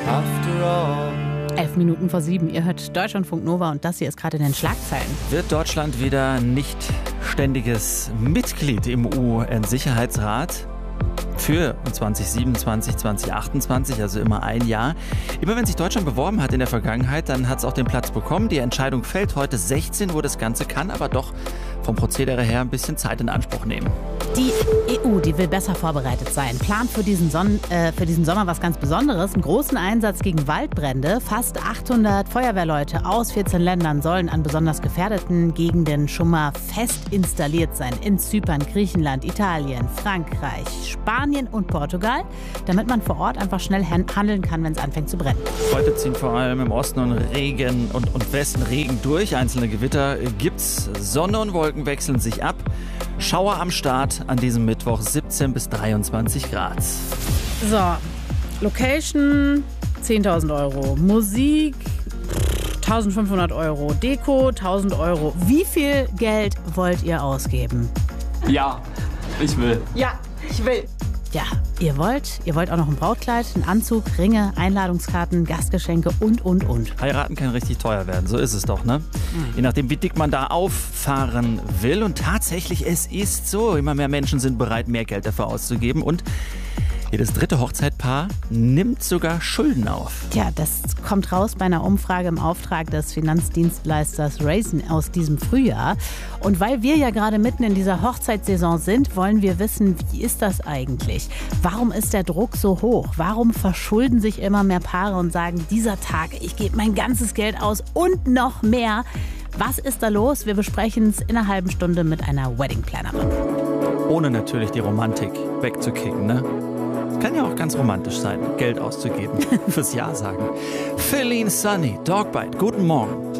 after all. 11 Minuten vor 7. Ihr hört Deutschlandfunk Nova und das hier ist gerade in den Schlagzeilen. Wird Deutschland wieder nicht ständiges Mitglied im UN-Sicherheitsrat? Für 2027, 2028, also immer ein Jahr. Immer wenn sich Deutschland beworben hat in der Vergangenheit, dann hat es auch den Platz bekommen. Die Entscheidung fällt heute 16 Uhr. Das Ganze kann aber doch vom Prozedere her ein bisschen Zeit in Anspruch nehmen. Die EU, die will besser vorbereitet sein. Plant für diesen Sommer was ganz Besonderes. Einen großen Einsatz gegen Waldbrände. Fast 800 Feuerwehrleute aus 14 Ländern sollen an besonders gefährdeten Gegenden schon mal fest installiert sein. In Zypern, Griechenland, Italien, Frankreich, Spanien und Portugal. Damit man vor Ort einfach schnell handeln kann, wenn es anfängt zu brennen. Heute ziehen vor allem im Osten und Westen Regen durch. Einzelne Gewitter gibt's. Sonne und Wolken wechseln sich ab. Schauer am Start an diesem Mittwoch, 17 bis 23 Grad. So, Location 10.000 Euro, Musik 1.500 Euro, Deko 1.000 Euro. Wie viel Geld wollt ihr ausgeben? Ja, ich will. Ja, ich will. Ja, ihr wollt auch noch ein Brautkleid, einen Anzug, Ringe, Einladungskarten, Gastgeschenke und. Heiraten kann richtig teuer werden, so ist es doch, ne? Je nachdem, wie dick man da auffahren will. Und tatsächlich, es ist so, immer mehr Menschen sind bereit, mehr Geld dafür auszugeben. Und jedes dritte Hochzeitpaar nimmt sogar Schulden auf. Tja, das kommt raus bei einer Umfrage im Auftrag des Finanzdienstleisters Raisin aus diesem Frühjahr. Und weil wir ja gerade mitten in dieser Hochzeitssaison sind, wollen wir wissen, wie ist das eigentlich? Warum ist der Druck so hoch? Warum verschulden sich immer mehr Paare und sagen, dieser Tag, ich gebe mein ganzes Geld aus und noch mehr? Was ist da los? Wir besprechen es in einer halben Stunde mit einer Wedding-Plannerin. Ohne natürlich die Romantik wegzukicken, ne? Kann ja auch ganz romantisch sein, Geld auszugeben, fürs Ja sagen. Feline Sunny, Dogbite, guten Morgen.